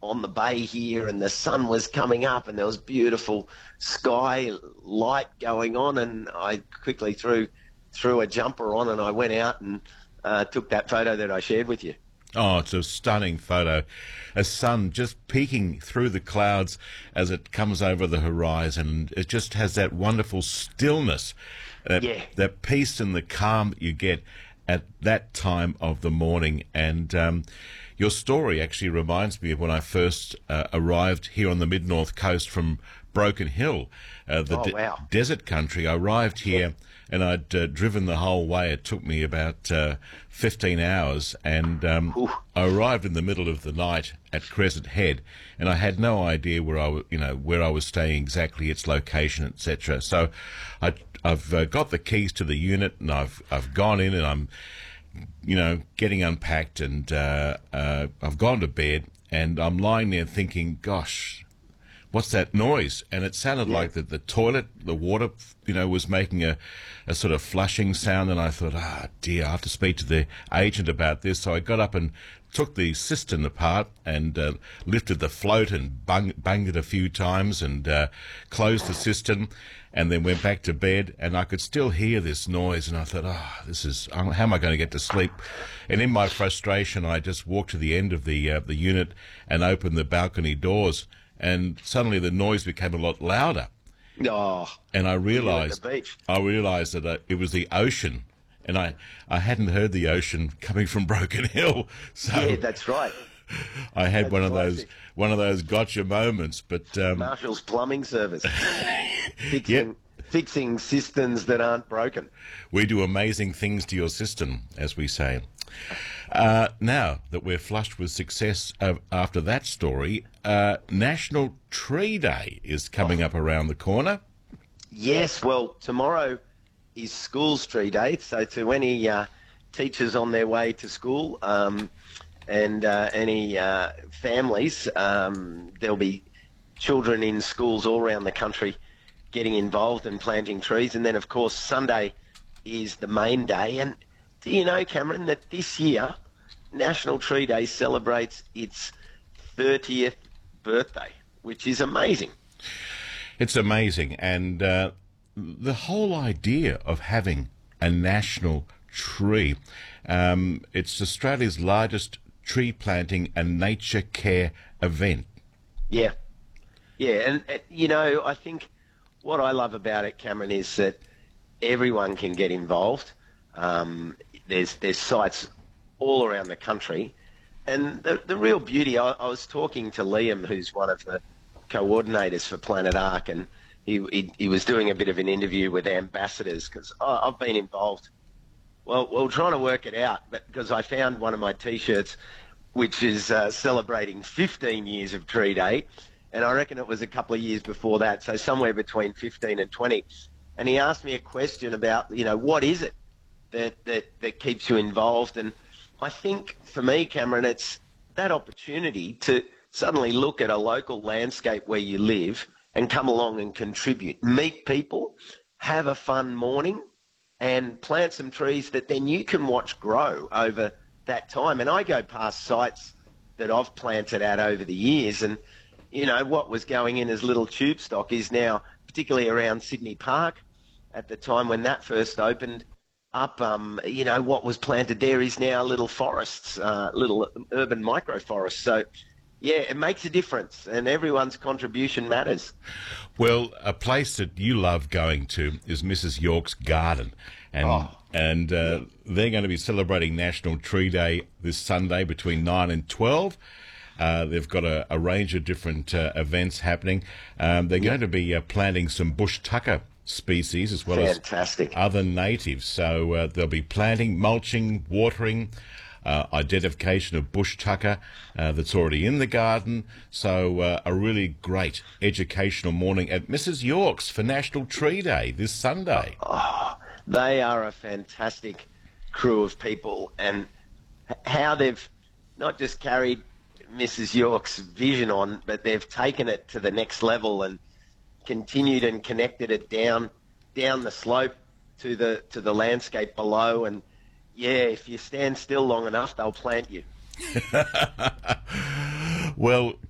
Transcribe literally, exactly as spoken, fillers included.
on the bay here, and the sun was coming up, and there was beautiful sky light going on, and I quickly threw threw a jumper on, and I went out and uh, took that photo that I shared with you. Oh, it's a stunning photo. A sun just peeking through the clouds as it comes over the horizon. It just has that wonderful stillness, that, Yeah. that peace and the calm that you get at that time of the morning. And um, your story actually reminds me of when I first uh, arrived here on the mid-north coast from Broken Hill, uh, the Oh, de- wow. desert country. I arrived here and I'd uh, driven the whole way. It took me about uh, fifteen hours, and um, Ooh. I arrived in the middle of the night at Crescent Head, and I had no idea where I, w- you know, where I was staying exactly, its location, et cetera. So, I, I've uh, got the keys to the unit, and I've I've gone in, and I'm, you know, getting unpacked, and uh, uh, I've gone to bed, and I'm lying there thinking, gosh, what's that noise? And it sounded Yeah. like that the toilet, the water, you know, was making a, a sort of flushing sound. And I thought, ah, dear, I have to speak to the agent about this. So I got up and took the cistern apart and uh, lifted the float and bung, banged it a few times and uh, closed the cistern, and then went back to bed. And I could still hear this noise. And I thought, ah, this is, how am I going to get to sleep? And in my frustration, I just walked to the end of the uh, the unit and opened the balcony doors. And suddenly the noise became a lot louder, Oh, and I you were at realised the beach. I realised that uh, it was the ocean, and I, I hadn't heard the ocean coming from Broken Hill, so Yeah, that's right. I had that's one of those classic. one of those gotcha moments. But um, Marshall's Plumbing Service. Yep. Fixing, fixing cisterns that aren't broken. we do amazing things to your system, as we say. Uh, now that we're flushed with success uh, after that story, uh, National Tree Day is coming up around the corner. Yes, well, tomorrow is School's Tree Day, so to any uh, teachers on their way to school um, and uh, any uh, families, um, there'll be children in schools all around the country getting involved and planting trees. And then, of course, Sunday is the main day. And do you know, Cameron, that this year National Tree Day celebrates its thirtieth birthday, which is amazing. It's amazing, and uh, the whole idea of having a national tree, um, it's Australia's largest tree planting and nature care event. Yeah. Yeah, and, uh, you know, I think what I love about it, Cameron, is that everyone can get involved. Um, there's there's sites all around the country. And the, the real beauty, I, I was talking to Liam, who's one of the coordinators for Planet Ark, and he, he, he was doing a bit of an interview with ambassadors, because I've been involved. Well, well, trying to work it out, but because I found one of my T-shirts, which is uh, celebrating fifteen years of Tree Day, and I reckon it was a couple of years before that, so somewhere between fifteen and twenty. And he asked me a question about, you know, what is it that, that, that keeps you involved? And I think for me, Cameron, it's that opportunity to suddenly look at a local landscape where you live and come along and contribute, meet people, have a fun morning, and plant some trees that then you can watch grow over that time. And I go past sites that I've planted out over the years, and, you know, what was going in as little tube stock is now, particularly around Sydney Park, at the time when that first opened up, um, you know, what was planted there is now little forests, uh, little urban microforests. So, yeah, it makes a difference, and everyone's contribution matters. Well, a place that you love going to is Missus York's Garden, and Oh. and uh, they're going to be celebrating National Tree Day this Sunday between nine and twelve. Uh, they've got a, a range of different uh, events happening. Um, they're going to be uh, planting some bush tucker species as well Fantastic. as other natives. So uh, they'll be planting, mulching, watering, uh, identification of bush tucker uh, that's already in the garden. So uh, a really great educational morning at Missus York's for National Tree Day this Sunday. Oh, they are a fantastic crew of people, and h- how they've not just carried Missus York's vision on, but they've taken it to the next level and continued and connected it down down the slope to the to the landscape below. And yeah, if you stand still long enough, they'll plant you. Well,